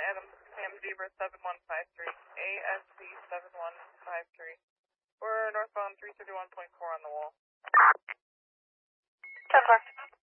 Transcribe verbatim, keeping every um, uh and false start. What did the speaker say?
Adams, Cam Zebra seven one five three, A S C seven one five three. We're northbound three thirty-one point four on the wall. ten four.